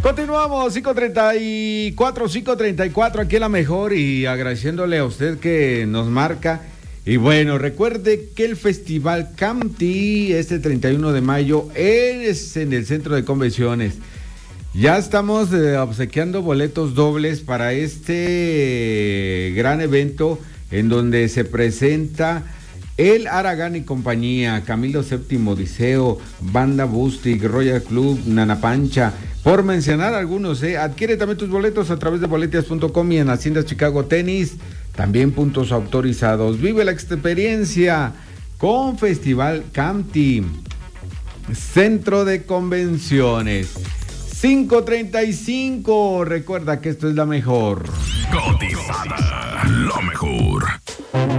Continuamos, 5:34 aquí en La Mejor y agradeciéndole a usted que nos marca. Y bueno, recuerde que el Festival Camti este 31 de mayo es en el Centro de Convenciones. Ya estamos obsequiando boletos dobles para este gran evento en donde se presenta el Aragán y compañía, Camilo VII, Odiseo, Banda Bustic, Royal Club, Nana Pancha, por mencionar algunos. Adquiere también tus boletos a través de boletias.com y en Hacienda Chicago Tenis, también puntos autorizados. Vive la experiencia con Festival Camti, Centro de Convenciones. 5:35, recuerda que esto es La Mejor. Cotizada, La Mejor.